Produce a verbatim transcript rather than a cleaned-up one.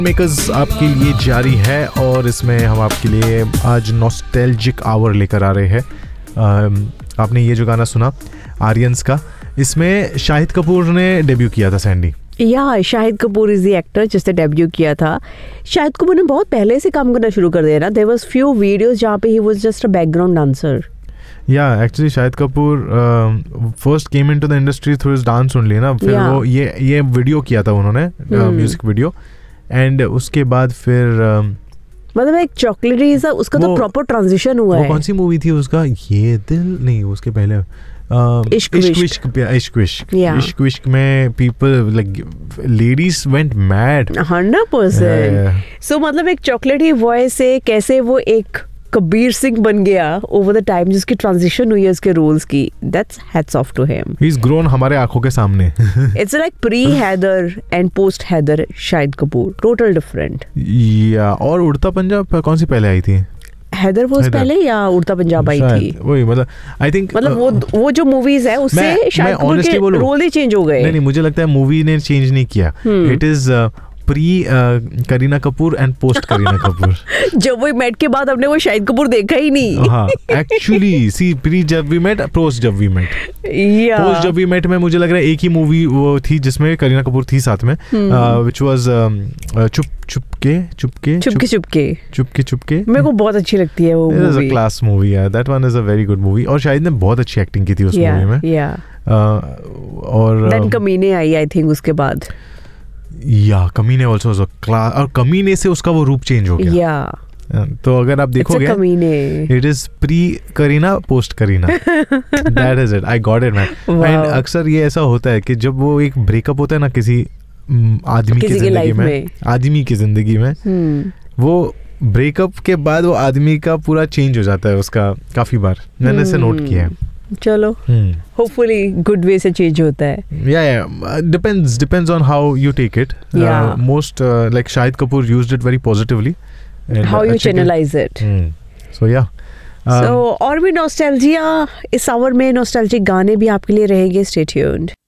Makers आपके लिए जारी है और इसमें हम आपके लिए आज नॉस्टैल्जिक आवर लेकर आ रहे हैं। आपने ये जो गाना सुना आर्यंस का, इसमें शाहिद कपूर ने डेब्यू किया था सैंडी। या Shahid Kapoor is the actor जिसने डेब्यू किया था। शाहिद कपूर ने बहुत पहले से काम करना शुरू कर दिया ना। देयर वाज फ्यू वीडियोस जहाँ पे he was just a background dancer. या actually Shahid Kapoor first came into the industry through his dance only ना। फिर yeah. वो ये ये वीडियो किया था उन्होंने, म्यूजिक वीडियो, एंड उसके बाद फिर uh, मतलब एक चॉकलेटी सा उसका तो प्रॉपर ट्रांजिशन हुआ है। कौन सी मूवी थी उसका? ये दिल नहीं, उसके पहले इश्क विश्क इश्क विश्क इश्क विश्क में people like ladies went mad hundred percent. सो मतलब एक चॉकलेटी वॉइस से कैसे वो एक कबीर सिंह बन गया ओवर द टाइम, जिसकी ट्रांजिशन हुई है उसके रोल्स की। That's hats off to him. He is grown हमारे आंखों के सामने। It's like pre Haider and post Haider Shahid Kapoor, total different. या और उड़ता पंजाब कौन सी पहले आई थी? हैदर वो पहले या उड़ता पंजाब आई थी? वही मतलब आई थिंक मतलब वो वो जो मूवीज है उससे शाहिद कपूर के रोल ही चेंज हो गए। नहीं नहीं, मुझे लगता है मूवी ने चेंज नहीं किया। It is pre Kareena Kapoor and post Kareena Kapoor. जब वी मेट के बाद हमने वो शाहिद कपूर देखा ही नहीं। हाँ एक्चुअली सी प्री जब वी मेट, पोस्ट जब वी मेट। पोस्ट जब वी मेट में मुझे लग रहा है एक ही मूवी वो थी जिसमें करीना कपूर थी साथ में, व्हिच वाज चुप चुपके चुपके चुपके चुपके चुपके चुपके। मेरे को बहुत अच्छी लगती है वो movie. It is a class movie यार, that one is a very good movie. और शाहिद ने बहुत अच्छी एक्टिंग की थी उस मूवी में। या और देन कमीने आई आई थिंक उसके बाद। या कमीने आल्सो वाज अ क्लास, और कमीने से उसका वो रूप चेंज हो गया। या तो अगर आप देखोगे it is pre Kareena post Kareena, that is it. I got it man. And अक्सर ये ऐसा होता है कि जब वो एक ब्रेकअप होता है ना किसी आदमी की जिंदगी में, आदमी की जिंदगी में, वो ब्रेकअप के बाद वो आदमी का पूरा चेंज हो जाता है उसका। काफी बार मैंने इसे नोट किया है। चलो होपफुली गुड वे से चेंज होता है। या या depends depends on how you take it. Most like Shahid Kapoor used it very positively, how you channelise it. सो या सो और भी नॉस्टैल्जिया इस आवर में, नॉस्टैल्जिक गाने भी आपके लिए रहेंगे। Stay tuned.